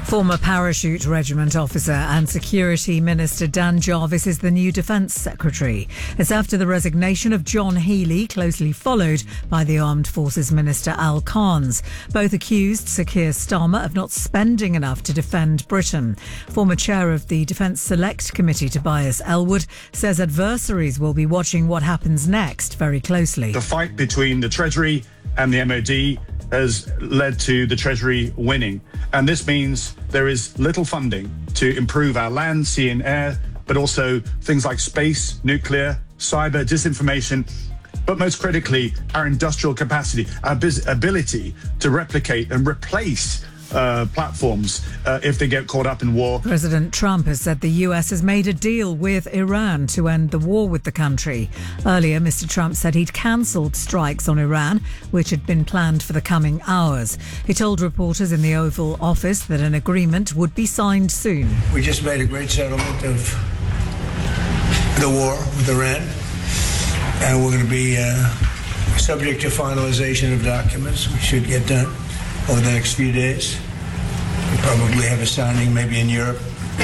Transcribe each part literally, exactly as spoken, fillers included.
Former Parachute Regiment officer and Security Minister Dan Jarvis is the new Defence Secretary. It's after the resignation of John Healey, closely followed by the Armed Forces Minister Al Carnes. Both accused Sir Keir Starmer of not spending enough to defend Britain. Former chair of the Defence Select Committee, Tobias Elwood, says adversaries will be watching what happens next very closely. The fight between the Treasury and the M O D has led to the Treasury winning. And this means there is little funding to improve our land, sea and air, but also things like space, nuclear, cyber, disinformation, but most critically, our industrial capacity, our biz- ability to replicate and replace Uh, platforms uh, if they get caught up in war. President Trump has said the U S has made a deal with Iran to end the war with the country. Earlier, Mister Trump said he'd cancelled strikes on Iran, which had been planned for the coming hours. He told reporters in the Oval Office that an agreement would be signed soon. We just made a great settlement of the war with Iran, and we're going to be uh, subject to finalization of documents, which should get done over the next few days. We probably have a signing maybe in Europe,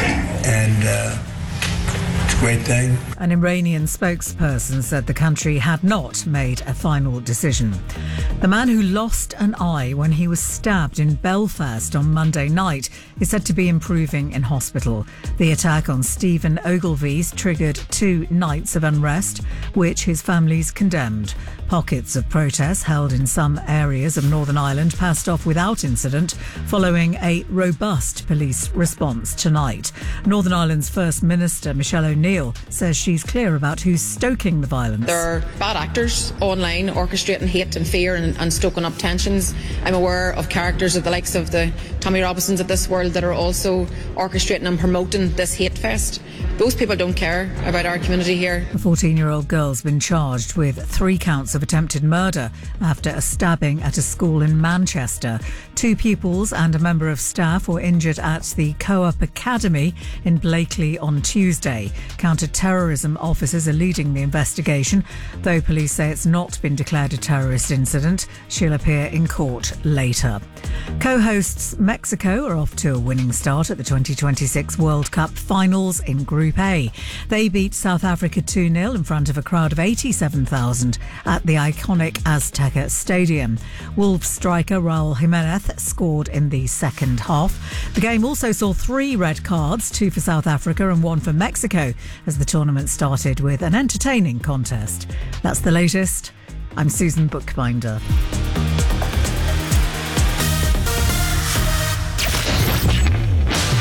and uh, it's a great thing. An Iranian spokesperson said the country had not made a final decision. The man who lost an eye when he was stabbed in Belfast on Monday night is said to be improving in hospital. The attack on Stephen Ogilvy's triggered two nights of unrest, which his family's condemned. Pockets of protests held in some areas of Northern Ireland passed off without incident following a robust police response tonight. Northern Ireland's First Minister, Michelle O'Neill, says she's clear about who's stoking the violence. There are bad actors online orchestrating hate and fear and, and stoking up tensions. I'm aware of characters of the likes of the Tommy Robinsons of this world that are also orchestrating and promoting this hate fest. Those people don't care about our community here. A fourteen-year-old girl's been charged with three counts of attempted murder after a stabbing at a school in Manchester. Two pupils and a member of staff were injured at the Co-op Academy in Blakely on Tuesday. Counter-terrorism officers are leading the investigation, though police say it's not been declared a terrorist incident. She'll appear in court later. Co-hosts Mexico are off to a winning start at the twenty twenty-six World Cup finals in Group A. They beat South Africa two nil in front of a crowd of eighty-seven thousand at the iconic Azteca Stadium. Wolves striker Raul Jimenez scored in the second half. The game also saw three red cards, two for South Africa and one for Mexico, as the tournament started with an entertaining contest. That's the latest. I'm Susan Bookbinder.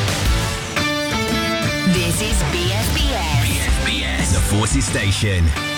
This is B S B S. B S B S, the Forces Station.